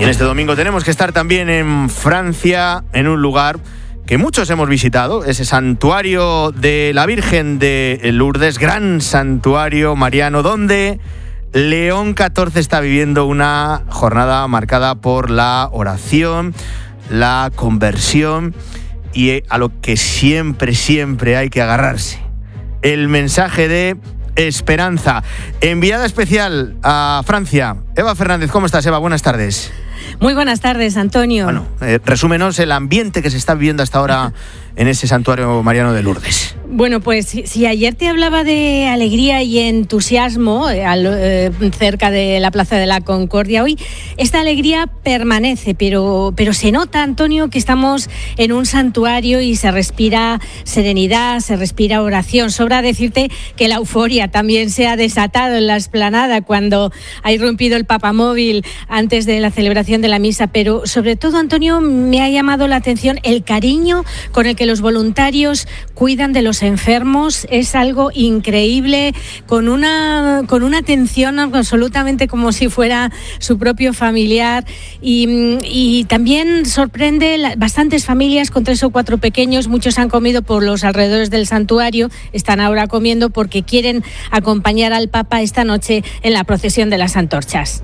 este domingo tenemos que estar también en Francia, en un lugar que muchos hemos visitado, ese santuario de la Virgen de Lourdes, gran santuario mariano, donde León XIV está viviendo una jornada marcada por la oración, la conversión y a lo que siempre hay que agarrarse: el mensaje de esperanza. Enviada especial a Francia, Eva Fernández. ¿Cómo estás, Eva? Buenas tardes. Muy buenas tardes, Antonio. Bueno, resúmenos el ambiente que se está viviendo hasta ahora en ese santuario mariano de Lourdes. Bueno, pues si ayer te hablaba de alegría y entusiasmo cerca de la Plaza de la Concordia, hoy esta alegría permanece, pero se nota, Antonio, que estamos en un santuario y se respira serenidad, se respira oración. Sobra decirte que la euforia también se ha desatado en la explanada cuando ha irrumpido el papamóvil antes de la celebración de la misa, pero sobre todo, Antonio, me ha llamado la atención el cariño con el que los voluntarios cuidan de los enfermos. Es algo increíble, con una atención absolutamente como si fuera su propio familiar, y también sorprende bastantes familias con 3 o 4 pequeños. Muchos han comido por los alrededores del santuario, están ahora comiendo porque quieren acompañar al Papa esta noche en la procesión de las antorchas.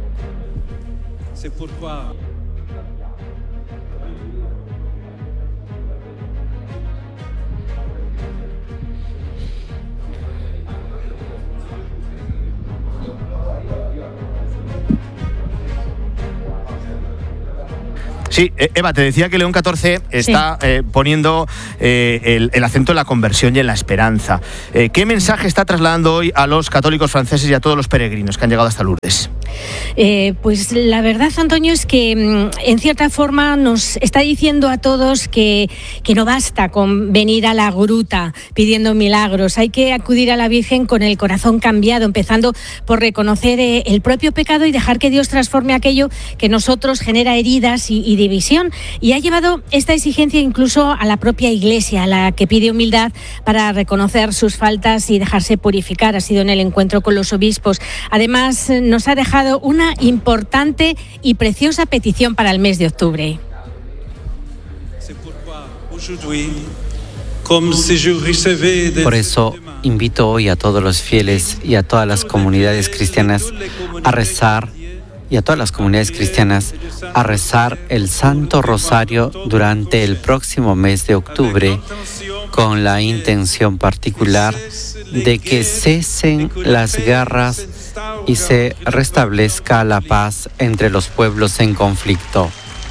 Sí, Eva, te decía que León XIV está poniendo el acento en la conversión y en la esperanza. ¿Qué mensaje está trasladando hoy a los católicos franceses y a todos los peregrinos que han llegado hasta Lourdes? Pues la verdad, Antonio, es que en cierta forma nos está diciendo a todos que no basta con venir a la gruta pidiendo milagros. Hay que acudir a la Virgen con el corazón cambiado, empezando por reconocer el propio pecado y dejar que Dios transforme aquello que nosotros genera heridas y división. Y ha llevado esta exigencia incluso a la propia Iglesia, a la que pide humildad para reconocer sus faltas y dejarse purificar. Ha sido en el encuentro con los obispos. Además, nos ha dejado una importante y preciosa petición para el mes de octubre. Por eso invito hoy a todos los fieles y a todas las comunidades cristianas a rezar el Santo Rosario durante el próximo mes de octubre, con la intención particular de que cesen las guerras y se restablezca la paz entre los pueblos en conflicto.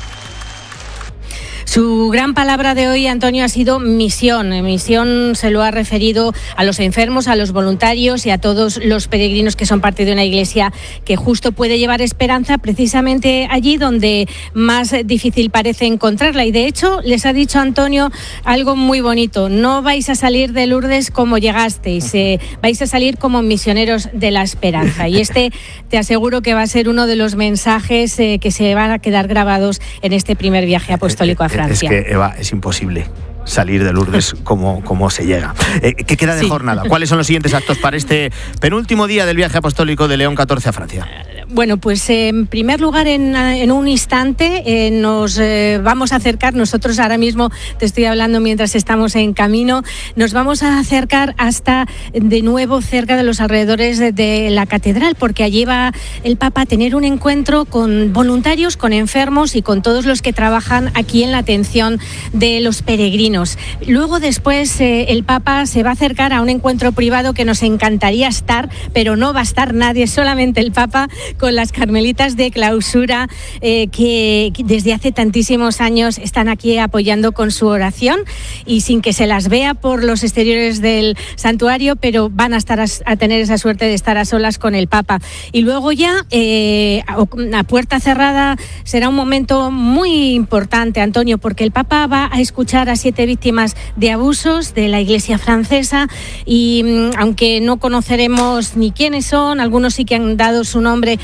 Su gran palabra de hoy, Antonio, ha sido misión. Misión se lo ha referido a los enfermos, a los voluntarios y a todos los peregrinos que son parte de una iglesia que justo puede llevar esperanza precisamente allí donde más difícil parece encontrarla. Y de hecho, les ha dicho Antonio algo muy bonito: no vais a salir de Lourdes como llegasteis, vais a salir como misioneros de la esperanza. Y te aseguro que va a ser uno de los mensajes que se van a quedar grabados en este primer viaje apostólico a Francia. Es que, Eva, es imposible salir de Lourdes como se llega. ¿Qué queda de jornada? ¿Cuáles son los siguientes actos para este penúltimo día del viaje apostólico de León XIV a Francia? Bueno, pues en primer lugar, en un instante nos vamos a acercar. Nosotros ahora mismo te estoy hablando mientras estamos en camino. Nos vamos a acercar hasta de nuevo cerca de los alrededores de la catedral, porque allí va el Papa a tener un encuentro con voluntarios, con enfermos y con todos los que trabajan aquí en la atención de los peregrinos. Luego, después, el Papa se va a acercar a un encuentro privado que nos encantaría estar, pero no va a estar nadie, solamente el Papa, con las carmelitas de clausura que desde hace tantísimos años están aquí apoyando con su oración y sin que se las vea por los exteriores del santuario, pero van a tener esa suerte de estar a solas con el Papa. Y luego ya a puerta cerrada será un momento muy importante, Antonio, porque el Papa va a escuchar a 7 víctimas de abusos de la Iglesia francesa y aunque no conoceremos ni quiénes son, algunos sí que han dado su nombre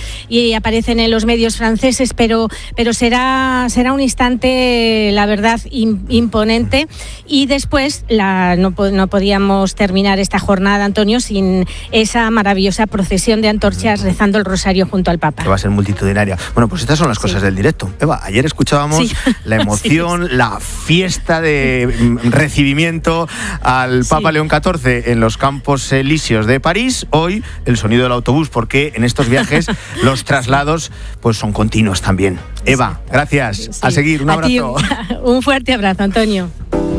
y aparecen en los medios franceses, pero será un instante, la verdad, imponente. Y después no podíamos terminar esta jornada, Antonio, sin esa maravillosa procesión de antorchas rezando el rosario junto al Papa. Que va a ser multitudinaria. Bueno, pues estas son las cosas del directo. Eva, ayer escuchábamos la emoción, la fiesta de recibimiento al Papa León XIV en los Campos Elíseos de París. Hoy el sonido del autobús, porque en estos viajes los traslados pues son continuos también. Eva, gracias. A seguir, un abrazo. Un fuerte abrazo, Antonio.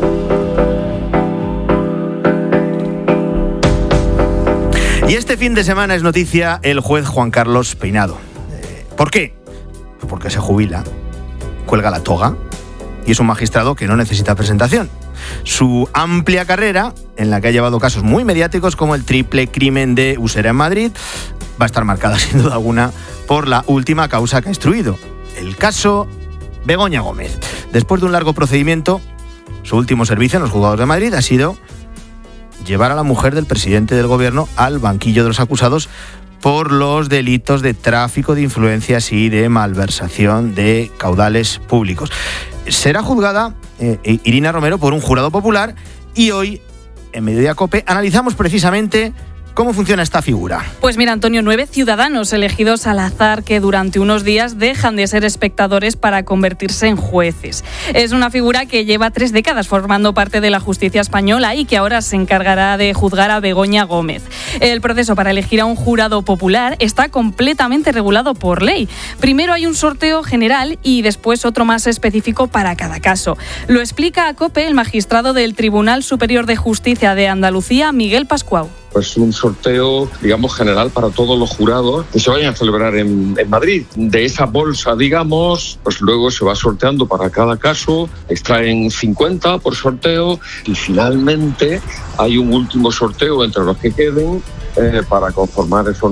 Y este fin de semana es noticia el juez Juan Carlos Peinado. ¿Por qué? Porque se jubila, cuelga la toga y es un magistrado que no necesita presentación. Su amplia carrera, en la que ha llevado casos muy mediáticos como el triple crimen de Usera en Madrid, va a estar marcada sin duda alguna por la última causa que ha instruido, el caso Begoña Gómez. Después de un largo procedimiento, su último servicio en los juzgados de Madrid ha sido llevar a la mujer del presidente del gobierno al banquillo de los acusados por los delitos de tráfico de influencias y de malversación de caudales públicos. Será juzgada Irina Romero por un jurado popular y hoy, en Mediodía COPE, analizamos precisamente ¿cómo funciona esta figura? Pues mira, Antonio, 9 ciudadanos elegidos al azar que durante unos días dejan de ser espectadores para convertirse en jueces. Es una figura que lleva 3 décadas formando parte de la justicia española y que ahora se encargará de juzgar a Begoña Gómez. El proceso para elegir a un jurado popular está completamente regulado por ley. Primero hay un sorteo general y después otro más específico para cada caso. Lo explica a COPE el magistrado del Tribunal Superior de Justicia de Andalucía, Miguel Pascual. Pues un sorteo, digamos, general para todos los jurados que se vayan a celebrar en Madrid. De esa bolsa, digamos, pues luego se va sorteando para cada caso, extraen 50 por sorteo y finalmente hay un último sorteo entre los que queden para conformar esos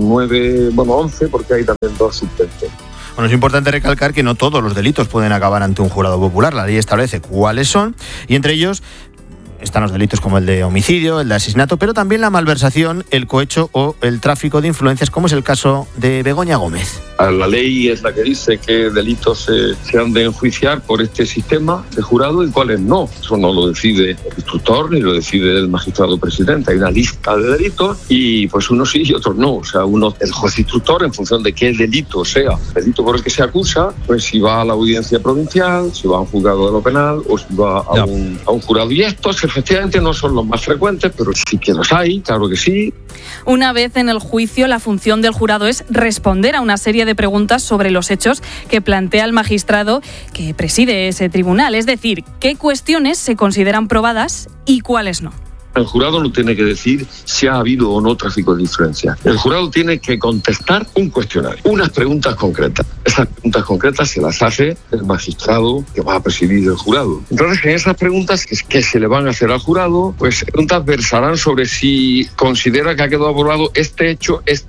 11, porque hay también 2 suplentes. Bueno, es importante recalcar que no todos los delitos pueden acabar ante un jurado popular. La ley establece cuáles son y entre ellos están los delitos como el de homicidio, el de asesinato, pero también la malversación, el cohecho o el tráfico de influencias, como es el caso de Begoña Gómez. La ley es la que dice qué delitos se han de enjuiciar por este sistema de jurado y cuáles no. Eso no lo decide el instructor ni lo decide el magistrado presidente. Hay una lista de delitos y pues unos sí y otros no. O sea, el juez instructor, en función de qué delito sea, el delito por el que se acusa, pues si va a la audiencia provincial, si va a un juzgado de lo penal o si va a un jurado. Y estos efectivamente no son los más frecuentes, pero sí que los hay, claro que sí. Una vez en el juicio, la función del jurado es responder a una serie de preguntas sobre los hechos que plantea el magistrado que preside ese tribunal. Es decir, qué cuestiones se consideran probadas y cuáles no. El jurado no tiene que decir si ha habido o no tráfico de influencia. El jurado tiene que contestar un cuestionario, unas preguntas concretas. Esas preguntas concretas se las hace el magistrado que va a presidir el jurado. Entonces, en esas preguntas que se le van a hacer al jurado, pues preguntas versarán sobre si considera que ha quedado aprobado este hecho y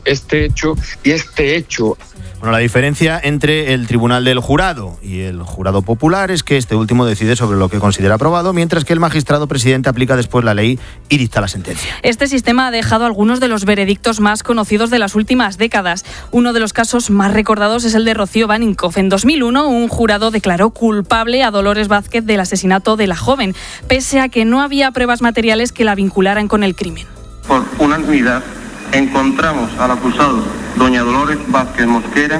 este hecho. Bueno, la diferencia entre el tribunal del jurado y el jurado popular es que este último decide sobre lo que considera aprobado, mientras que el magistrado presidente aplica después la ley y dicta la sentencia. Este sistema ha dejado algunos de los veredictos más conocidos de las últimas décadas. Uno de los casos más recordados es el de Rocío Baninkoff. En 2001, un jurado declaró culpable a Dolores Vázquez del asesinato de la joven, pese a que no había pruebas materiales que la vincularan con el crimen. Por unanimidad, encontramos al acusado, doña Dolores Vázquez Mosquera,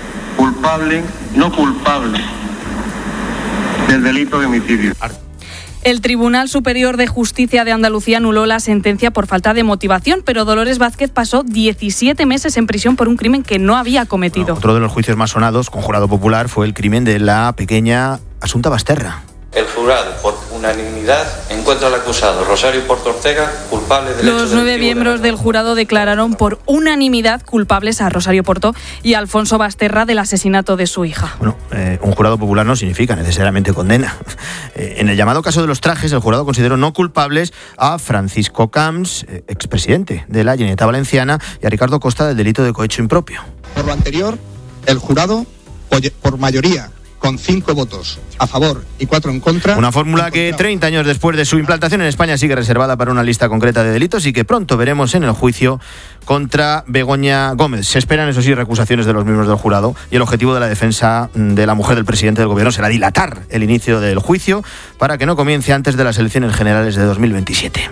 no culpable del delito de homicidio. El Tribunal Superior de Justicia de Andalucía anuló la sentencia por falta de motivación, pero Dolores Vázquez pasó 17 meses en prisión por un crimen que no había cometido. Bueno, otro de los juicios más sonados con jurado popular fue el crimen de la pequeña Asunta Basterra. El jurado, por unanimidad, encuentra al acusado Rosario Porto Ortega culpable del hecho. Los 9 miembros del jurado declararon por unanimidad culpables a Rosario Porto y a Alfonso Basterra del asesinato de su hija. Bueno, un jurado popular no significa necesariamente condena. En el llamado caso de los trajes, el jurado consideró no culpables a Francisco Camps, expresidente de la Generalitat Valenciana, y a Ricardo Costa del delito de cohecho impropio. Por lo anterior, el jurado, por mayoría, con 5 votos a favor y 4 en contra. Una fórmula que 30 años después de su implantación en España sigue reservada para una lista concreta de delitos y que pronto veremos en el juicio contra Begoña Gómez. Se esperan, eso sí, recusaciones de los miembros del jurado y el objetivo de la defensa de la mujer del presidente del gobierno será dilatar el inicio del juicio para que no comience antes de las elecciones generales de 2027.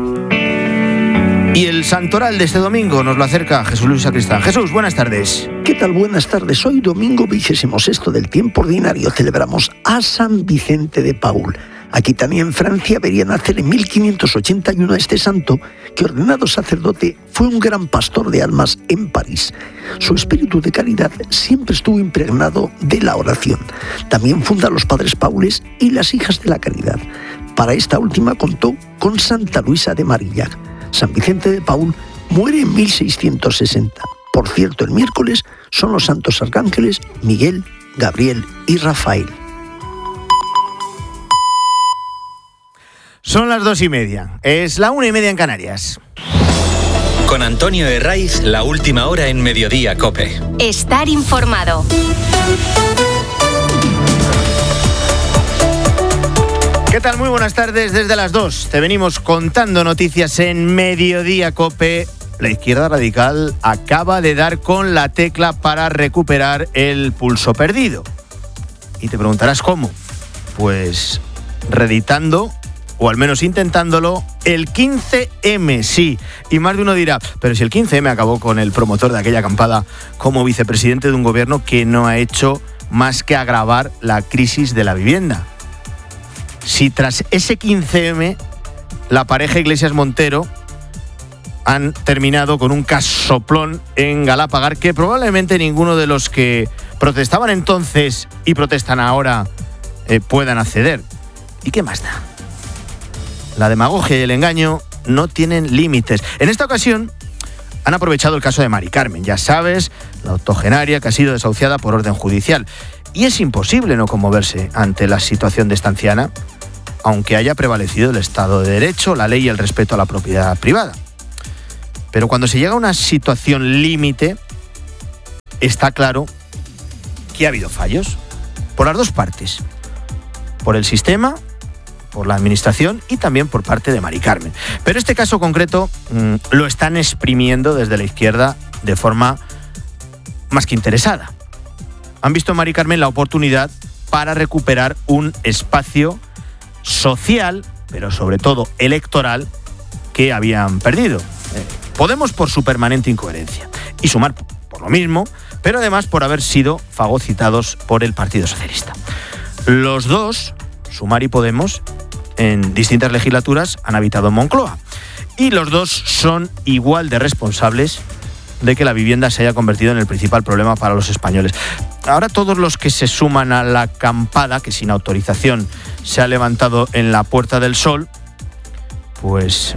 Y el santoral de este domingo nos lo acerca Jesús Luis Sacristán. Jesús, buenas tardes. ¿Qué tal? Buenas tardes. Hoy domingo 26º del tiempo ordinario celebramos a San Vicente de Paúl. Aquitania, en Francia, vería nacer en 1581 a este santo, que ordenado sacerdote fue un gran pastor de almas en París. Su espíritu de caridad siempre estuvo impregnado de la oración. También funda los Padres Paules y las Hijas de la Caridad. Para esta última contó con Santa Luisa de Marillac. San Vicente de Paúl muere en 1660. Por cierto, el miércoles son los santos arcángeles Miguel, Gabriel y Rafael. Son las 2:30. Es la 1:30 en Canarias. Con Antonio Herraiz, la última hora en Mediodía COPE. Estar informado. ¿Qué tal? Muy buenas tardes. Desde las 2 te venimos contando noticias en Mediodía COPE. La izquierda radical acaba de dar con la tecla para recuperar el pulso perdido. Y te preguntarás cómo. Pues reeditando, o al menos intentándolo, el 15M, sí. Y más de uno dirá, pero si el 15M acabó con el promotor de aquella acampada como vicepresidente de un gobierno que no ha hecho más que agravar la crisis de la vivienda. Si tras ese 15M la pareja Iglesias-Montero han terminado con un casoplón en Galapagar que probablemente ninguno de los que protestaban entonces y protestan ahora puedan acceder. ¿Y qué más da? La demagogia y el engaño no tienen límites. En esta ocasión han aprovechado el caso de Mari Carmen, ya sabes, la octogenaria que ha sido desahuciada por orden judicial. Y es imposible no conmoverse ante la situación de esta anciana, aunque haya prevalecido el Estado de Derecho, la ley y el respeto a la propiedad privada. Pero cuando se llega a una situación límite, está claro que ha habido fallos por las dos partes, por el sistema, por la administración y también por parte de Mari Carmen. Pero este caso concreto lo están exprimiendo desde la izquierda de forma más que interesada. Han visto en Mari Carmen la oportunidad para recuperar un espacio social, pero sobre todo electoral, que habían perdido. Podemos por su permanente incoherencia y Sumar por lo mismo, pero además por haber sido fagocitados por el Partido Socialista. Los dos, Sumar y Podemos, en distintas legislaturas han habitado en Moncloa y los dos son igual de responsables de que la vivienda se haya convertido en el principal problema para los españoles. Ahora todos los que se suman a la acampada, que sin autorización se ha levantado en la Puerta del Sol, pues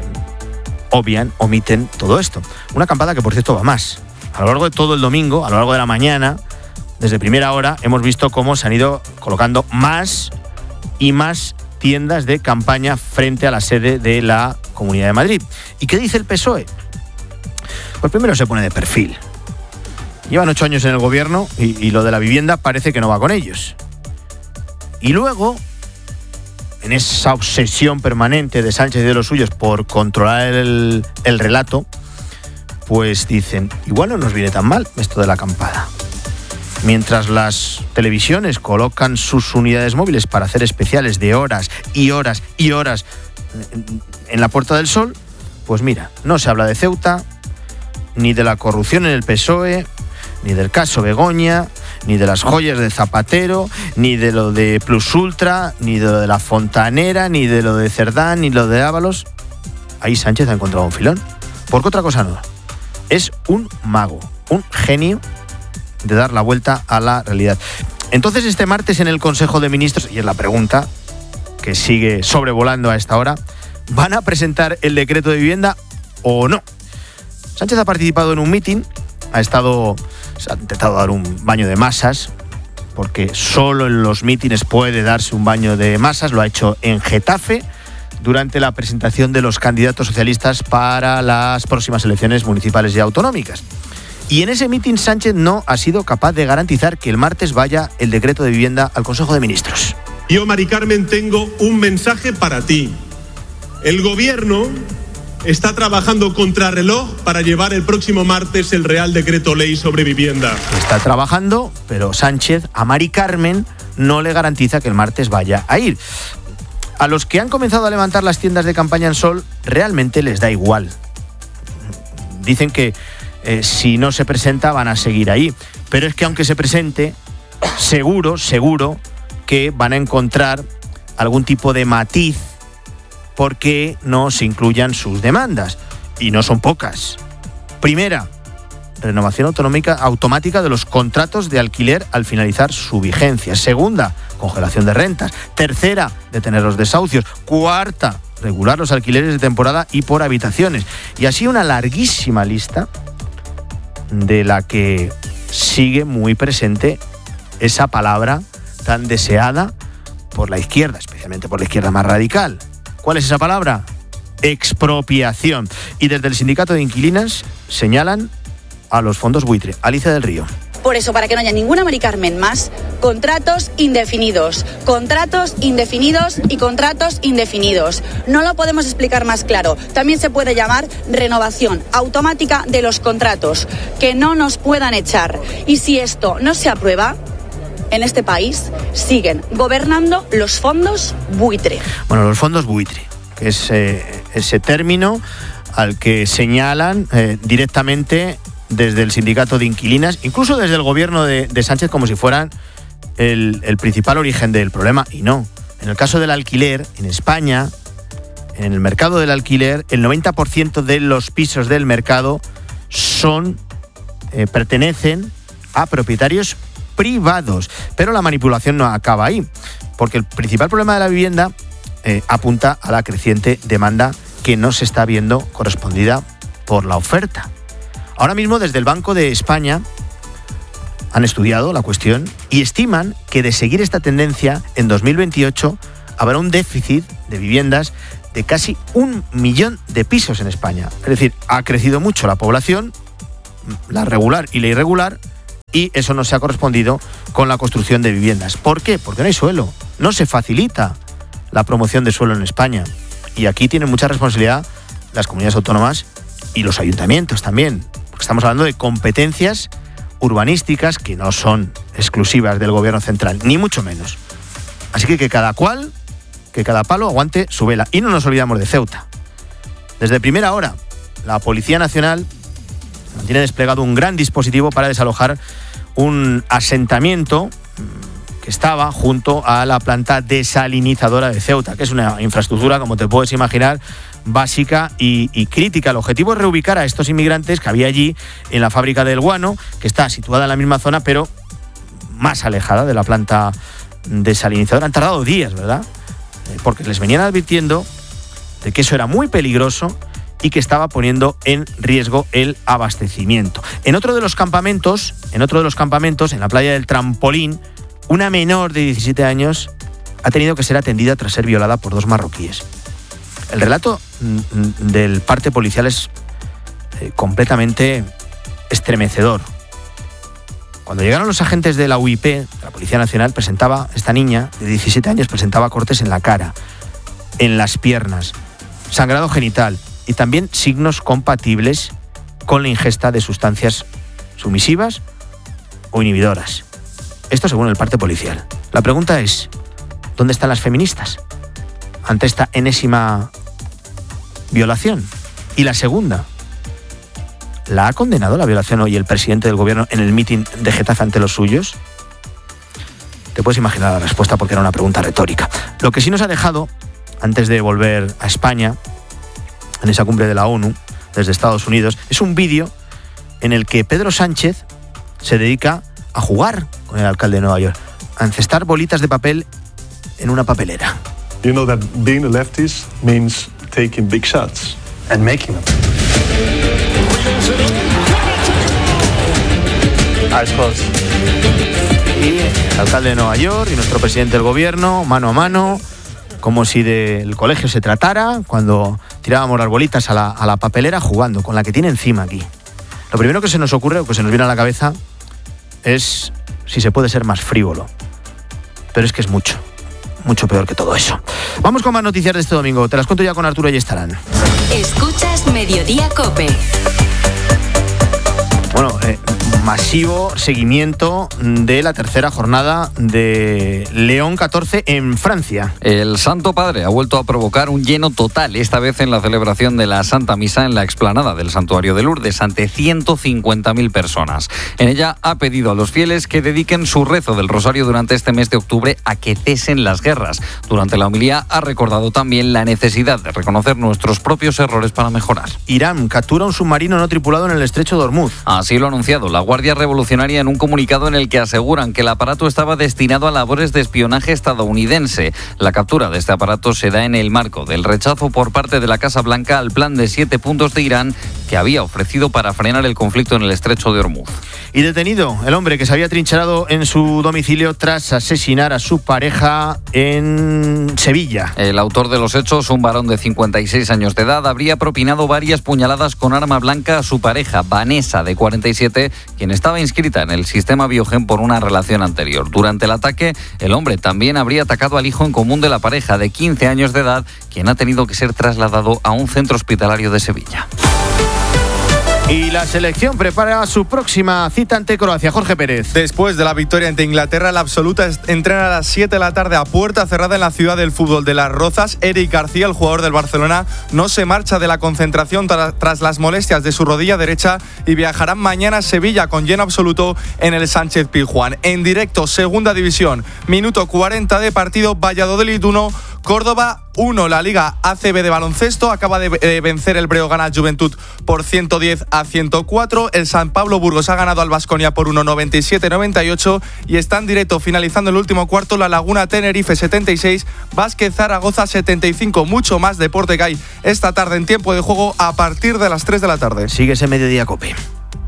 omiten todo esto. Una acampada que, por cierto, va más. A lo largo de todo el domingo, a lo largo de la mañana, desde primera hora, hemos visto cómo se han ido colocando más y más tiendas de campaña frente a la sede de la Comunidad de Madrid. ¿Y qué dice el PSOE? Pues primero se pone de perfil. Llevan 8 años en el gobierno y lo de la vivienda parece que no va con ellos. Y luego, en esa obsesión permanente de Sánchez y de los suyos por controlar el relato, pues dicen, igual no nos viene tan mal esto de la acampada. Mientras las televisiones colocan sus unidades móviles para hacer especiales de horas y horas y horas en la Puerta del Sol, pues mira, no se habla de Ceuta, ni de la corrupción en el PSOE, ni del caso Begoña, ni de las joyas de Zapatero, ni de lo de Plus Ultra, ni de lo de la Fontanera, ni de lo de Cerdán, ni lo de Ábalos. Ahí Sánchez ha encontrado un filón. Porque otra cosa no. Es un mago, un genio de dar la vuelta a la realidad. Entonces, este martes en el Consejo de Ministros, y es la pregunta que sigue sobrevolando a esta hora, ¿van a presentar el decreto de vivienda o no? Sánchez ha participado en un mitin, se ha intentado dar un baño de masas, porque solo en los mítines puede darse un baño de masas. Lo ha hecho en Getafe durante la presentación de los candidatos socialistas para las próximas elecciones municipales y autonómicas. Y en ese mitin Sánchez no ha sido capaz de garantizar que el martes vaya el decreto de vivienda al Consejo de Ministros. Yo, Mari Carmen, tengo un mensaje para ti. El Gobierno está trabajando contrarreloj para llevar el próximo martes el Real Decreto Ley sobre vivienda. Está trabajando, pero Sánchez a Mari Carmen no le garantiza que el martes vaya a ir. A los que han comenzado a levantar las tiendas de campaña en Sol, realmente les da igual. Dicen que si no se presenta van a seguir ahí. Pero es que aunque se presente, seguro que van a encontrar algún tipo de matiz porque no se incluyan sus demandas. Y no son pocas. Primera, renovación automática de los contratos de alquiler al finalizar su vigencia. Segunda, congelación de rentas. Tercera, detener los desahucios. Cuarta, regular los alquileres de temporada y por habitaciones. Y así una larguísima lista de la que sigue muy presente esa palabra tan deseada por la izquierda, especialmente por la izquierda más radical. ¿Cuál es esa palabra? Expropiación. Y desde el sindicato de inquilinas señalan a los fondos buitre. Alicia del Río. Por eso, para que no haya ninguna Mari Carmen más, contratos indefinidos y contratos indefinidos. No lo podemos explicar más claro. También se puede llamar renovación automática de los contratos, que no nos puedan echar. Y si esto no se aprueba, en este país siguen gobernando los fondos buitre. Bueno, los fondos buitre, que es ese término al que señalan directamente desde el sindicato de inquilinas, incluso desde el gobierno de Sánchez, como si fueran el principal origen del problema. Y no. En el caso del alquiler, en España, en el mercado del alquiler, el 90% de los pisos del mercado pertenecen a propietarios privados. Pero la manipulación no acaba ahí, porque el principal problema de la vivienda apunta a la creciente demanda que no se está viendo correspondida por la oferta. Ahora mismo, desde el Banco de España han estudiado la cuestión y estiman que de seguir esta tendencia, en 2028 habrá un déficit de viviendas de casi 1 millón de pisos en España. Es decir, ha crecido mucho la población, la regular y la irregular, y eso no se ha correspondido con la construcción de viviendas. ¿Por qué? Porque no hay suelo. No se facilita la promoción de suelo en España. Y aquí tienen mucha responsabilidad las comunidades autónomas y los ayuntamientos también. Porque estamos hablando de competencias urbanísticas que no son exclusivas del gobierno central, ni mucho menos. Así que cada palo aguante su vela. Y no nos olvidamos de Ceuta. Desde primera hora, la Policía Nacional tiene desplegado un gran dispositivo para desalojar un asentamiento que estaba junto a la planta desalinizadora de Ceuta, que es una infraestructura, como te puedes imaginar, básica y crítica. El objetivo es reubicar a estos inmigrantes que había allí en la fábrica del guano, que está situada en la misma zona, pero más alejada de la planta desalinizadora. Han tardado días, ¿verdad? Porque les venían advirtiendo de que eso era muy peligroso y que estaba poniendo en riesgo el abastecimiento. En otro de los campamentos, en la playa del Trampolín, una menor de 17 años ha tenido que ser atendida tras ser violada por 2 marroquíes. El relato del parte policial es completamente estremecedor. Cuando llegaron los agentes de la UIP, de la Policía Nacional, esta niña de 17 años presentaba cortes en la cara, en las piernas, sangrado genital y también signos compatibles con la ingesta de sustancias sumisivas o inhibidoras. Esto según el parte policial. La pregunta es, ¿dónde están las feministas ante esta enésima violación? Y la segunda, ¿la ha condenado la violación hoy el presidente del gobierno en el mitin de Getafe ante los suyos? Te puedes imaginar la respuesta porque era una pregunta retórica. Lo que sí nos ha dejado, antes de volver a España, en esa cumbre de la ONU, desde Estados Unidos, es un vídeo en el que Pedro Sánchez se dedica a jugar con el alcalde de Nueva York, a encestar bolitas de papel en una papelera. You know that being a leftist means taking big shots and making them. Eyes closed. Y el alcalde de Nueva York y nuestro presidente del gobierno, mano a mano, como si del colegio se tratara, cuando tirábamos las bolitas a la papelera, jugando con la que tiene encima aquí. lo primero que se nos ocurre o que se nos viene a la cabeza es si se puede ser más frívolo. Pero es que es mucho peor que todo eso. Vamos con más noticias de este domingo. Te las cuento ya con Arturo Ayestarán. Escuchas Mediodía COPE. Bueno, masivo seguimiento de la tercera jornada de León 14 en Francia. El Santo Padre ha vuelto a provocar un lleno total, esta vez en la celebración de la Santa Misa en la explanada del Santuario de Lourdes, ante 150.000 personas. En ella ha pedido a los fieles que dediquen su rezo del rosario durante este mes de octubre a que cesen las guerras. Durante la homilía ha recordado también la necesidad de reconocer nuestros propios errores para mejorar. Irán captura un submarino no tripulado en el estrecho de Hormuz. Así lo ha anunciado la Guardia Revolucionaria en un comunicado en el que aseguran que el aparato estaba destinado a labores de espionaje estadounidense. La captura de este aparato se da en el marco del rechazo por parte de la Casa Blanca al plan de 7 puntos de Irán que había ofrecido para frenar el conflicto en el estrecho de Hormuz. Y detenido el hombre que se había trincherado en su domicilio tras asesinar a su pareja en Sevilla. El autor de los hechos, un varón de 56 años de edad, habría propinado varias puñaladas con arma blanca a su pareja, Vanessa, de 47, quien estaba inscrita en el sistema Biogen por una relación anterior. Durante el ataque, el hombre también habría atacado al hijo en común de la pareja, de 15 años de edad, quien ha tenido que ser trasladado a un centro hospitalario de Sevilla. Y la selección prepara su próxima cita ante Croacia. Jorge Pérez. Después de la victoria ante Inglaterra, la absoluta entrena a las 7 de la tarde a puerta cerrada en la ciudad del fútbol de Las Rozas. Eric García, el jugador del Barcelona, no se marcha de la concentración tras las molestias de su rodilla derecha y viajarán mañana a Sevilla con lleno absoluto en el Sánchez Pizjuán. En directo, segunda división, minuto 40 de partido, Valladolid 1, Córdoba 1. La Liga ACB de baloncesto acaba de vencer el Breogán al Juventud por 110-104. El San Pablo Burgos ha ganado al Baskonia por 1,97-98 y está en directo finalizando el último cuarto La Laguna Tenerife 76, Vázquez Zaragoza 75. Mucho más deporte que hay esta tarde en tiempo de juego a partir de las 3 de la tarde. Sigue ese Mediodía COPE.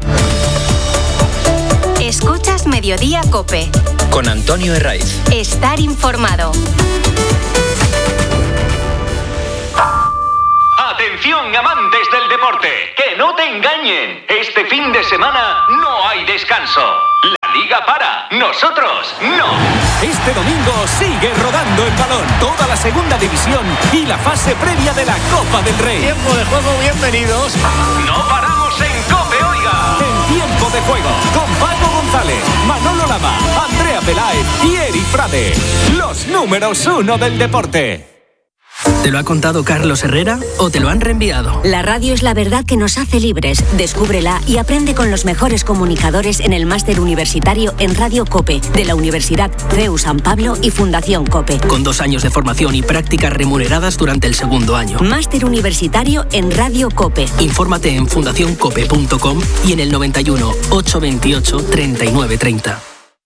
Escuchas Mediodía COPE. Con Antonio Herraiz. Estar informado. Atención, amantes del deporte, que no te engañen. Este fin de semana no hay descanso. La liga para, nosotros no. Este domingo sigue rodando el balón, toda la segunda división y la fase previa de la Copa del Rey. Tiempo de juego, bienvenidos. No paramos en COPE, oiga. En tiempo de juego, con Paco González, Manolo Lama, Andrea Peláez y Eri Frade. Los números 1 del deporte. ¿Te lo ha contado Carlos Herrera o te lo han reenviado? La radio es la verdad que nos hace libres. Descúbrela y aprende con los mejores comunicadores en el máster universitario en Radio COPE de la Universidad CEU San Pablo y Fundación COPE. Con 2 años de formación y prácticas remuneradas durante el segundo año. Máster universitario en Radio COPE. Infórmate en fundacioncope.com y en el 91 828 3930.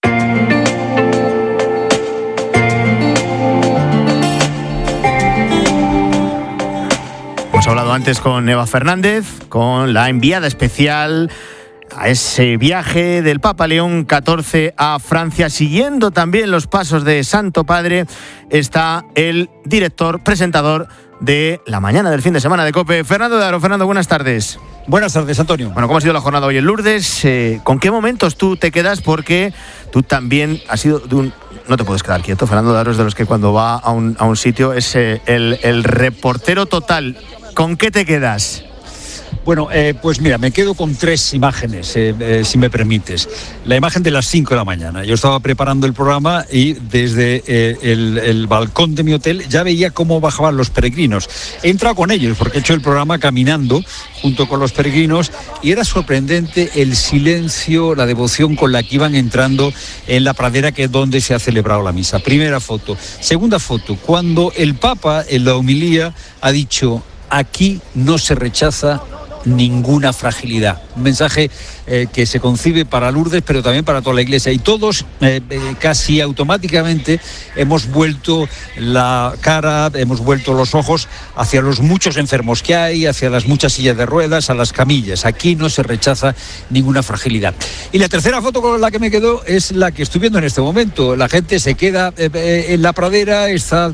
Hemos hablado antes con Eva Fernández, con la enviada especial a ese viaje del Papa León XIV a Francia. Siguiendo también los pasos de Santo Padre está el director, presentador de La Mañana del Fin de Semana de COPE, Fernando de Aro. Fernando, buenas tardes. Buenas tardes, Antonio. Bueno, ¿cómo ha sido la jornada hoy en Lourdes? ¿Con qué momentos tú te quedas? Porque tú también has sido de un... No te puedes quedar quieto. Fernando de Aro es de los que cuando va a un sitio es el reportero total. ¿Con qué te quedas? Bueno, pues mira, me quedo con 3 imágenes, si me permites. La imagen de las 5 de la mañana. Yo estaba preparando el programa y desde el balcón de mi hotel ya veía cómo bajaban los peregrinos. He entrado con ellos porque he hecho el programa caminando junto con los peregrinos y era sorprendente el silencio, la devoción con la que iban entrando en la pradera, que es donde se ha celebrado la misa. Primera foto. Segunda foto, cuando el Papa en la homilía ha dicho: aquí no se rechaza ninguna fragilidad. Un mensaje que se concibe para Lourdes, pero también para toda la Iglesia. Y todos casi automáticamente hemos vuelto la cara, hemos vuelto los ojos hacia los muchos enfermos que hay, hacia las muchas sillas de ruedas, a las camillas. Aquí no se rechaza ninguna fragilidad. Y la tercera foto con la que me quedo es la que estoy viendo en este momento. La gente se queda en la pradera, está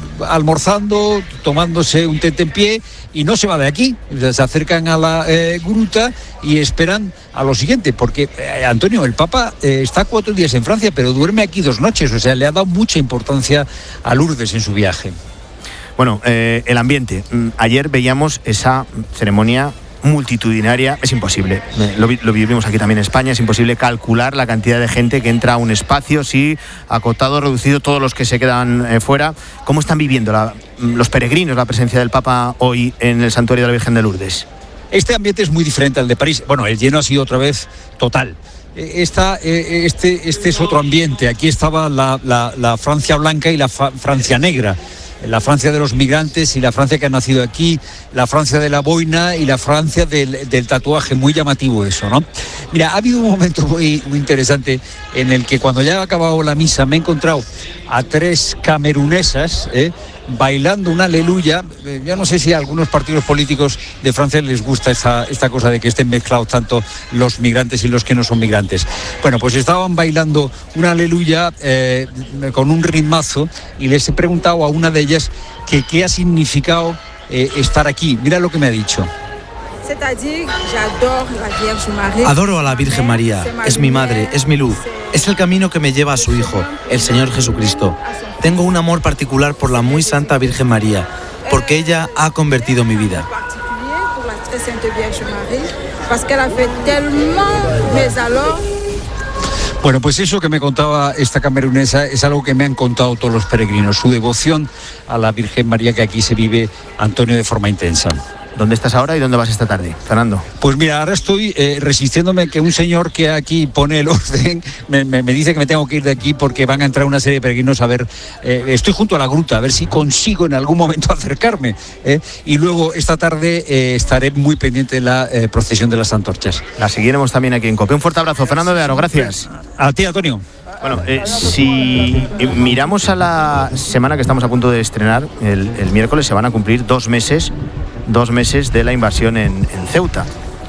almorzando, tomándose un tentempié y no se va de aquí. Se acercan a la gruta y esperan a lo siguiente, porque Antonio, el Papa está 4 días en Francia, pero duerme aquí 2 noches, o sea, le ha dado mucha importancia a Lourdes en su viaje. Bueno, el ambiente. Ayer veíamos esa ceremonia multitudinaria. Es imposible, lo vivimos aquí también en España, es imposible calcular la cantidad de gente que entra a un espacio, sí, acotado, reducido, todos los que se quedan fuera. ¿Cómo están viviendo los peregrinos la presencia del Papa hoy en el Santuario de la Virgen de Lourdes? Este ambiente es muy diferente al de París. Bueno, el lleno ha sido otra vez total. Este es otro ambiente. Aquí estaba la Francia blanca y la Francia negra. La Francia de los migrantes y la Francia que ha nacido aquí, la Francia de la boina y la Francia del tatuaje, muy llamativo eso, ¿no? Mira, ha habido un momento muy interesante en el que cuando ya ha acabado la misa me he encontrado a 3 camerunesas bailando una aleluya. Yo no sé si a algunos partidos políticos de Francia les gusta esta cosa de que estén mezclados tanto los migrantes y los que no son migrantes. Bueno, pues estaban bailando una aleluya con un ritmazo y les he preguntado a una de ellas que qué ha significado estar aquí. Mira lo que me ha dicho. Adoro a la Virgen María, es mi madre, es mi luz, es el camino que me lleva a su Hijo, el Señor Jesucristo. Tengo un amor particular por la muy santa Virgen María, porque ella ha convertido mi vida. Bueno, pues eso que me contaba esta camerunesa es algo que me han contado todos los peregrinos, su devoción a la Virgen María, que aquí se vive, Antonio, de forma intensa. ¿Dónde estás ahora y dónde vas esta tarde, Fernando? Pues mira, ahora estoy resistiéndome que un señor que aquí pone el orden me dice que me tengo que ir de aquí porque van a entrar una serie de peregrinos a ver. Estoy junto a la gruta, a ver si consigo en algún momento acercarme. Y luego esta tarde estaré muy pendiente de la procesión de las antorchas. La seguiremos también aquí en COPE. Un fuerte abrazo, Fernando de Aro, gracias. A ti, Antonio. Bueno, si miramos a la semana que estamos a punto de estrenar, el miércoles se van a cumplir 2 meses de la invasión en Ceuta.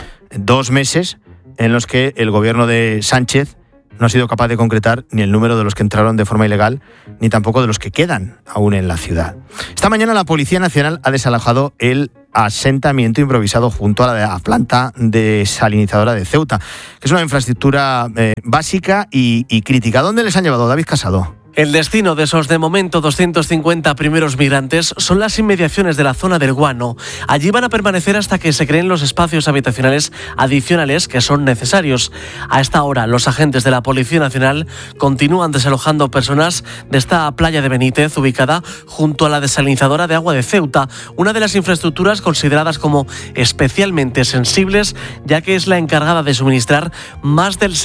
2 meses en los que el gobierno de Sánchez no ha sido capaz de concretar ni el número de los que entraron de forma ilegal, ni tampoco de los que quedan aún en la ciudad. Esta mañana la Policía Nacional ha desalojado el asentamiento improvisado junto a la planta desalinizadora de Ceuta, que es una infraestructura básica y crítica. ¿Dónde les han llevado, David Casado? El destino de esos, de momento, 250 primeros migrantes son las inmediaciones de la zona del Guano. Allí van a permanecer hasta que se creen los espacios habitacionales adicionales que son necesarios. A esta hora, los agentes de la Policía Nacional continúan desalojando personas de esta playa de Benítez, ubicada junto a la desalinizadora de agua de Ceuta, una de las infraestructuras consideradas como especialmente sensibles, ya que es la encargada de suministrar más del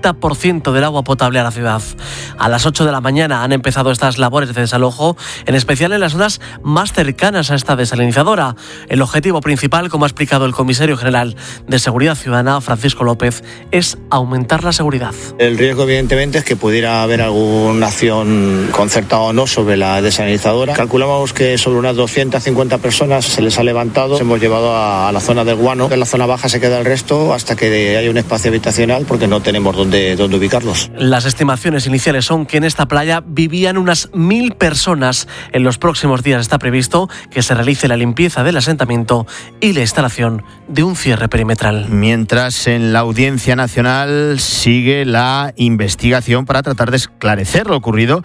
70% del agua potable a la ciudad. A las 8 de la mañana han empezado estas labores de desalojo, en especial en las zonas más cercanas a esta desalinizadora. El objetivo principal, como ha explicado el comisario general de Seguridad Ciudadana, Francisco López, es aumentar la seguridad. El riesgo, evidentemente, es que pudiera haber alguna acción concertada o no sobre la desalinizadora. Calculamos que sobre unas 250 personas se les ha levantado. Hemos llevado a la zona del Guano. En la zona baja se queda el resto hasta que haya un espacio habitacional, porque no tenemos dónde ubicarlos. Las estimaciones iniciales son que en esta playa vivían unas 1.000 personas. En los próximos días está previsto que se realice la limpieza del asentamiento y la instalación de un cierre perimetral. Mientras, en la Audiencia Nacional sigue la investigación para tratar de esclarecer lo ocurrido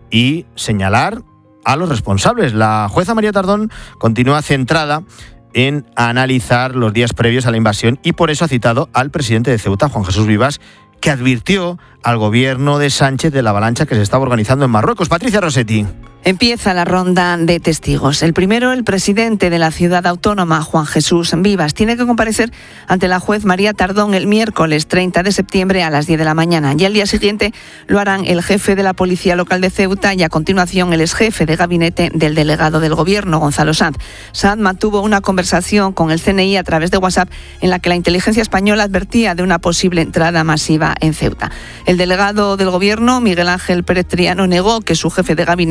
y señalar a los responsables. La jueza María Tardón continúa centrada en analizar los días previos a la invasión y por eso ha citado al presidente de Ceuta, Juan Jesús Vivas, que advirtió al gobierno de Sánchez de la avalancha que se estaba organizando en Marruecos. Patricia Rossetti. Empieza la ronda de testigos. El primero, el presidente de la ciudad autónoma, Juan Jesús Vivas, tiene que comparecer ante la juez María Tardón el miércoles 30 de septiembre a las 10 de la mañana. Y al día siguiente lo harán el jefe de la Policía Local de Ceuta y a continuación el exjefe de gabinete del delegado del gobierno, Gonzalo Sanz. Sanz mantuvo una conversación con el CNI a través de WhatsApp en la que la inteligencia española advertía de una posible entrada masiva en Ceuta. El delegado del gobierno, Miguel Ángel Pérez Triano, negó que su jefe de gabinete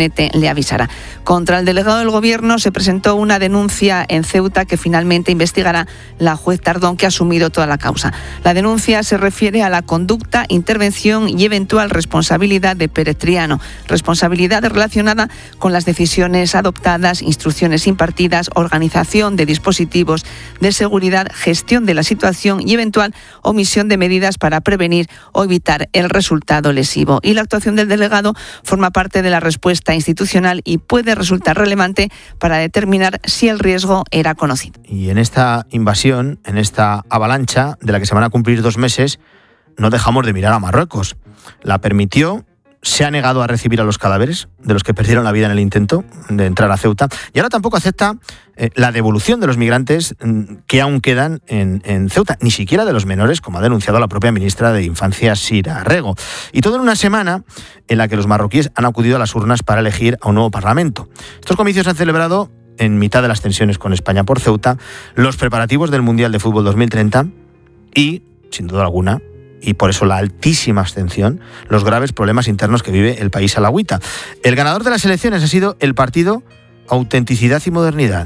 le avisará. Contra el delegado del Gobierno se presentó una denuncia en Ceuta que finalmente investigará la juez Tardón, que ha asumido toda la causa. La denuncia se refiere a la conducta, intervención y eventual responsabilidad de Pérez Triano, responsabilidad relacionada con las decisiones adoptadas, instrucciones impartidas, organización de dispositivos de seguridad, gestión de la situación y eventual omisión de medidas para prevenir o evitar el resultado lesivo. Y la actuación del delegado forma parte de la respuesta institucional y puede resultar relevante para determinar si el riesgo era conocido. Y en esta invasión, en esta avalancha de la que se van a cumplir 2 meses, no dejamos de mirar a Marruecos. La permitió, se ha negado a recibir a los cadáveres de los que perdieron la vida en el intento de entrar a Ceuta, y ahora tampoco acepta la devolución de los migrantes que aún quedan en Ceuta, ni siquiera de los menores, como ha denunciado la propia ministra de Infancia, Sira Rego. Y todo en una semana en la que los marroquíes han acudido a las urnas para elegir a un nuevo parlamento. Estos comicios se han celebrado en mitad de las tensiones con España por Ceuta, los preparativos del Mundial de Fútbol 2030 y, sin duda alguna, y por eso la altísima abstención, los graves problemas internos que vive el país alawita. El ganador de las elecciones ha sido el partido Autenticidad y Modernidad.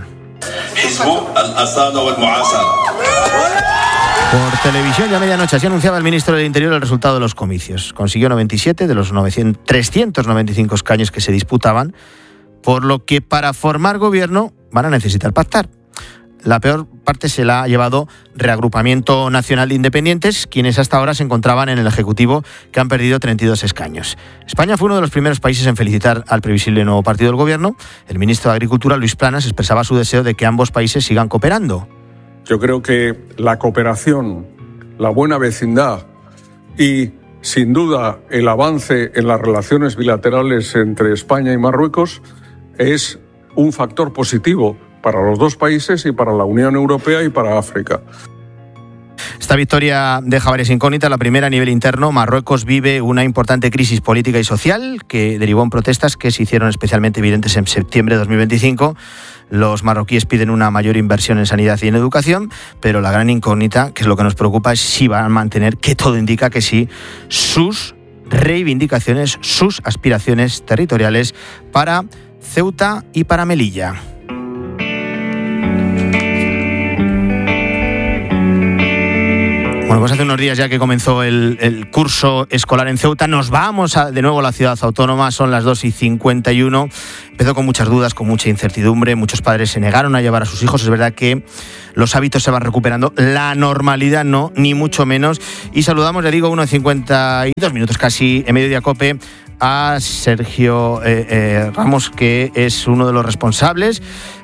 Por televisión ya a medianoche así anunciaba el ministro del Interior el resultado de los comicios. Consiguió 97 de los 395 escaños que se disputaban, por lo que para formar gobierno van a necesitar pactar. La peor parte se la ha llevado Reagrupamiento Nacional de Independientes, quienes hasta ahora se encontraban en el Ejecutivo, que han perdido 32 escaños. España fue uno de los primeros países en felicitar al previsible nuevo partido del Gobierno. El ministro de Agricultura, Luis Planas, expresaba su deseo de que ambos países sigan cooperando. Yo creo que la cooperación, la buena vecindad y, sin duda, el avance en las relaciones bilaterales entre España y Marruecos es un factor positivo para los dos países y para la Unión Europea y para África. Esta victoria deja varias incógnitas. La primera, a nivel interno, Marruecos vive una importante crisis política y social que derivó en protestas que se hicieron especialmente evidentes en septiembre de 2025. Los marroquíes piden una mayor inversión en sanidad y en educación, pero la gran incógnita, que es lo que nos preocupa, es si van a mantener, que todo indica que sí, sus reivindicaciones, sus aspiraciones territoriales para Ceuta y para Melilla. Bueno, pues hace unos días ya que comenzó el curso escolar en Ceuta. Nos vamos de nuevo a la ciudad autónoma, son las 2:51. Empezó con muchas dudas, con mucha incertidumbre. Muchos padres se negaron a llevar a sus hijos. Es verdad que los hábitos se van recuperando. La normalidad no, ni mucho menos. Y saludamos, le digo, 1:52 minutos casi en Mediodía COPE, a Sergio Ramos, que es uno de los responsables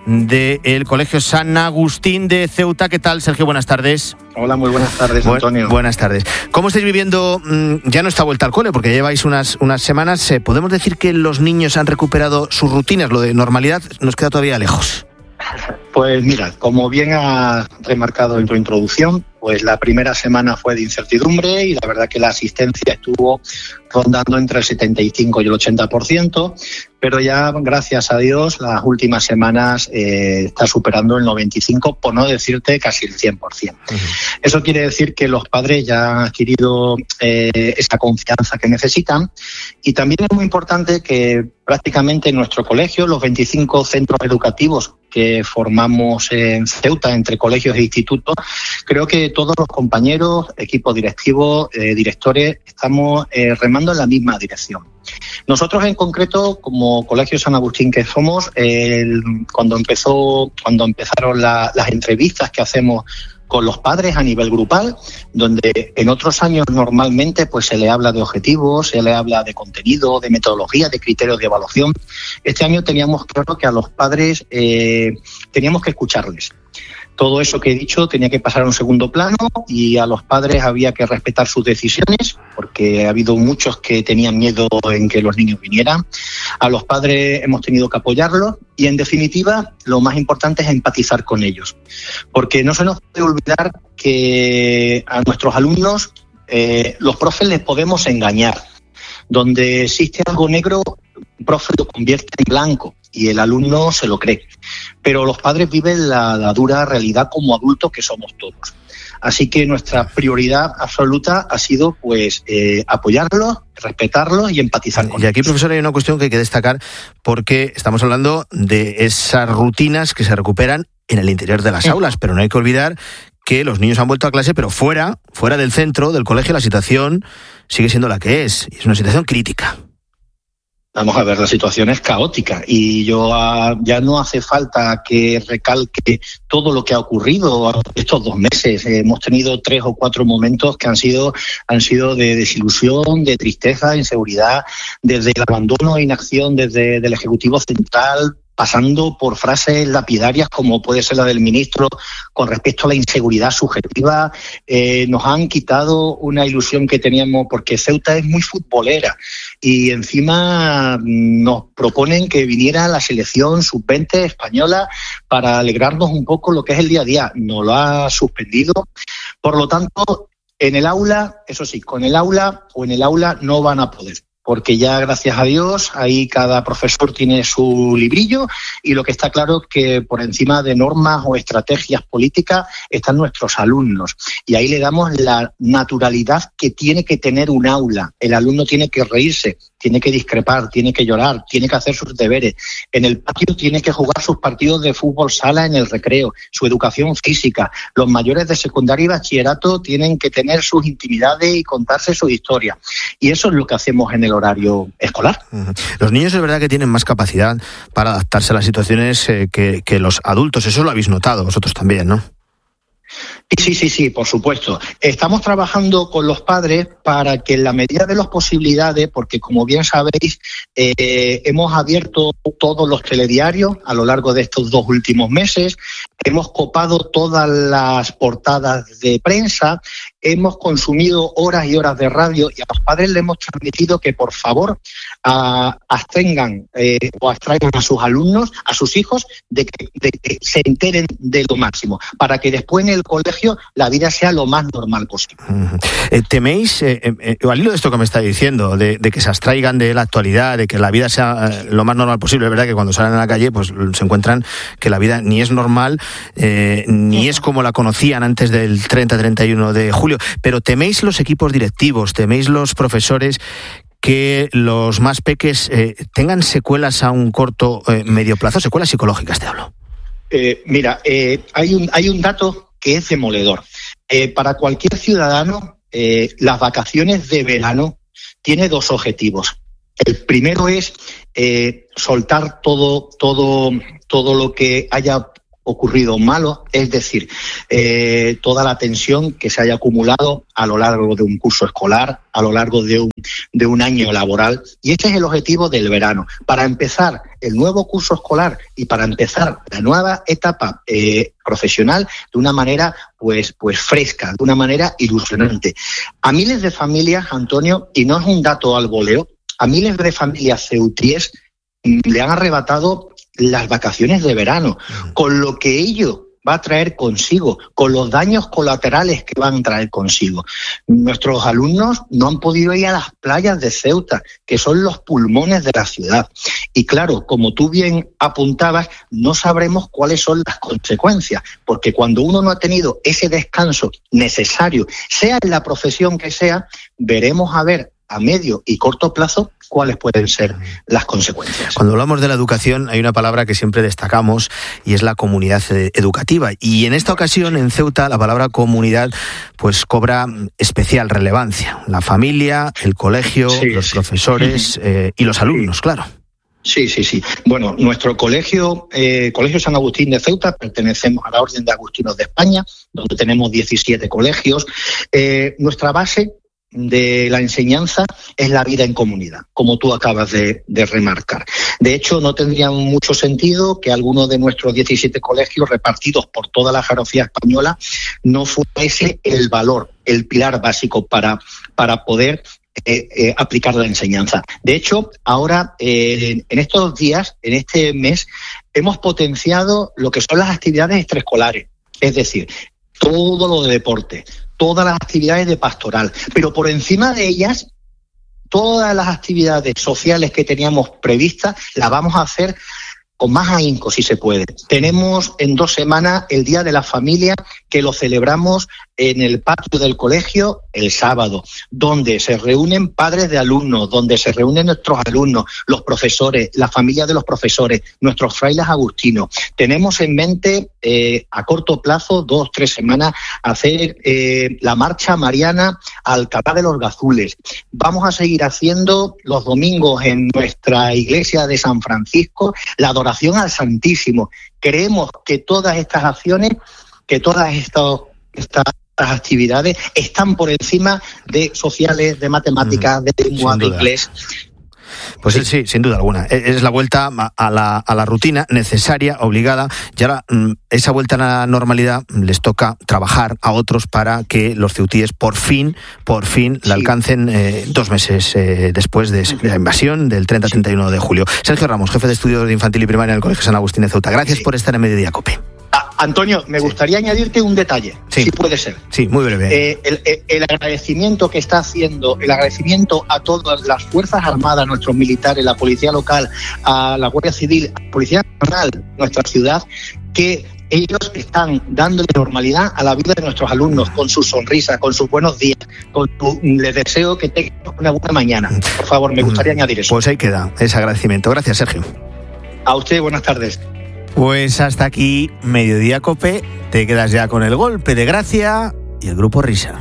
del Colegio San Agustín de Ceuta. ¿Qué tal, Sergio? Buenas tardes. Hola, muy buenas tardes, Antonio. Buenas tardes. ¿Cómo estáis viviendo ya no esta vuelta al cole? Porque lleváis unas semanas. ¿Podemos decir que los niños han recuperado sus rutinas? Lo de normalidad nos queda todavía lejos. Pues mira, como bien has remarcado en tu introducción, pues la primera semana fue de incertidumbre y la verdad que la asistencia estuvo rondando entre el 75 y el 80%, pero ya, gracias a Dios, las últimas semanas está superando el 95%, por no decirte casi el 100%. Uh-huh. Eso quiere decir que los padres ya han adquirido esa confianza que necesitan, y también es muy importante que prácticamente en nuestro colegio, los 25 centros educativos que formamos en Ceuta, entre colegios e institutos, creo que todos los compañeros, equipos directivos, directores, estamos remando en la misma dirección. Nosotros en concreto, como Colegio San Agustín que somos, cuando empezaron las entrevistas que hacemos con los padres a nivel grupal, donde en otros años normalmente pues se le habla de objetivos, se le habla de contenido, de metodología, de criterios de evaluación. Este año teníamos claro que a los padres teníamos que escucharles. Todo eso que he dicho tenía que pasar a un segundo plano y a los padres había que respetar sus decisiones, porque ha habido muchos que tenían miedo en que los niños vinieran. A los padres hemos tenido que apoyarlos y, en definitiva, lo más importante es empatizar con ellos, porque no se nos puede olvidar que a nuestros alumnos los profes les podemos engañar. Donde existe algo negro, un profe lo convierte en blanco y el alumno se lo cree. Pero los padres viven la dura realidad como adultos que somos todos. Así que nuestra prioridad absoluta ha sido pues apoyarlos, respetarlos y empatizar con ellos. Y aquí, profesor, hay una cuestión que hay que destacar, porque estamos hablando de esas rutinas que se recuperan en el interior de las aulas, pero no hay que olvidar que los niños han vuelto a clase, pero fuera del centro, del colegio, la situación sigue siendo la que es. Es una situación crítica. Vamos a ver, la situación es caótica y ya no hace falta que recalque todo lo que ha ocurrido estos 2 meses. Hemos tenido 3 o 4 momentos que han sido de desilusión, de tristeza, inseguridad, desde el abandono e inacción desde el Ejecutivo Central, pasando por frases lapidarias como puede ser la del ministro con respecto a la inseguridad subjetiva. Nos han quitado una ilusión que teníamos, porque Ceuta es muy futbolera y encima nos proponen que viniera la selección sub-20 española para alegrarnos un poco lo que es el día a día. Nos lo ha suspendido. Por lo tanto, en el aula, eso sí, en el aula no van a poder, porque ya, gracias a Dios, ahí cada profesor tiene su librillo y lo que está claro es que por encima de normas o estrategias políticas están nuestros alumnos. Y ahí le damos la naturalidad que tiene que tener un aula. El alumno tiene que reírse, tiene que discrepar, tiene que llorar, tiene que hacer sus deberes. En el patio tiene que jugar sus partidos de fútbol sala en el recreo, su educación física. Los mayores de secundaria y bachillerato tienen que tener sus intimidades y contarse su historia. Y eso es lo que hacemos en el horario escolar. Los niños es verdad que tienen más capacidad para adaptarse a las situaciones que los adultos. Eso lo habéis notado vosotros también, ¿no? Sí, por supuesto. Estamos trabajando con los padres para que en la medida de las posibilidades, porque como bien sabéis, hemos abierto todos los telediarios a lo largo de estos 2 últimos meses, hemos copado todas las portadas de prensa, hemos consumido horas y horas de radio y a los padres les hemos transmitido que por favor abstraigan a sus alumnos, a sus hijos, de que se enteren de lo máximo, para que después en el colegio la vida sea lo más normal posible. ¿Teméis, al hilo de esto que me está diciendo, de que se abstraigan de la actualidad, de que la vida sea lo más normal posible? Es verdad que cuando salen a la calle pues se encuentran que la vida ni es normal, ni es como la conocían antes del 30-31 de julio, pero ¿teméis los equipos directivos, teméis los profesores que los más peques tengan secuelas a un corto, medio plazo, secuelas psicológicas te hablo? Hay un dato que es demoledor. Para cualquier ciudadano, las vacaciones de verano tiene 2 objetivos. El primero es soltar todo lo que haya ocurrido malo, es decir, toda la tensión que se haya acumulado a lo largo de un curso escolar, a lo largo de un año laboral, y este es el objetivo del verano, para empezar el nuevo curso escolar y para empezar la nueva etapa profesional de una manera pues fresca, de una manera ilusionante. A miles de familias, Antonio, y no es un dato al voleo, a miles de familias ceutíes le han arrebatado las vacaciones de verano, con lo que ello va a traer consigo, con los daños colaterales que van a traer consigo. Nuestros alumnos no han podido ir a las playas de Ceuta, que son los pulmones de la ciudad. Y claro, como tú bien apuntabas, no sabremos cuáles son las consecuencias, porque cuando uno no ha tenido ese descanso necesario, sea en la profesión que sea, veremos a ver a medio y corto plazo cuáles pueden ser las consecuencias. Cuando hablamos de la educación hay una palabra que siempre destacamos y es la comunidad educativa. Y en esta ocasión en Ceuta la palabra comunidad pues cobra especial relevancia. La familia, el colegio, los profesores y los alumnos, claro. Sí. Bueno, nuestro colegio San Agustín de Ceuta, pertenecemos a la Orden de Agustinos de España, donde tenemos 17 colegios. Nuestra base de la enseñanza es la vida en comunidad, como tú acabas de remarcar. De hecho, no tendría mucho sentido que alguno de nuestros 17 colegios repartidos por toda la geografía española no fuese el valor, el pilar básico para poder aplicar la enseñanza. De hecho, ahora, en estos días, en este mes, hemos potenciado lo que son las actividades extraescolares, es decir, todo lo de deporte, todas las actividades de pastoral, pero por encima de ellas, todas las actividades sociales que teníamos previstas las vamos a hacer con más ahínco, si se puede. Tenemos en 2 semanas el Día de la Familia, que lo celebramos en el patio del colegio el sábado, donde se reúnen padres de alumnos, donde se reúnen nuestros alumnos, los profesores, la familia de los profesores, nuestros frailes agustinos. Tenemos en mente a corto plazo, 2-3 semanas, hacer la marcha mariana a Alcalá de los Gazules. Vamos a seguir haciendo los domingos en nuestra iglesia de San Francisco la adoración al Santísimo. Creemos que todas estas acciones, que todas estas actividades están por encima de sociales, de matemáticas, de lengua, de inglés. Pues sí, sin duda alguna. Es la vuelta a la rutina necesaria, obligada, y ahora esa vuelta a la normalidad les toca trabajar a otros para que los ceutíes por fin la alcancen 2 meses después de la invasión del 30-31 de julio. Sergio Ramos, jefe de estudios de infantil y primaria en el Colegio San Agustín de Ceuta. Gracias por estar en Mediodía COPE. Antonio, me gustaría añadirte un detalle, si puede ser. Sí, muy breve. El agradecimiento que está haciendo, el agradecimiento a todas las Fuerzas Armadas, nuestros militares, la Policía Local, a la Guardia Civil, a la Policía Nacional, nuestra ciudad, que ellos están dándole normalidad a la vida de nuestros alumnos, con sus sonrisas, con sus buenos días, les deseo que tengan una buena mañana. Por favor, me gustaría añadir eso. Pues ahí queda ese agradecimiento. Gracias, Sergio. A usted, buenas tardes. Pues hasta aquí Mediodía COPE. Te quedas ya con el golpe de gracia y el grupo Risa.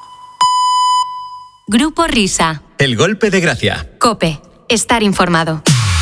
Grupo Risa. El golpe de gracia. COPE. Estar informado.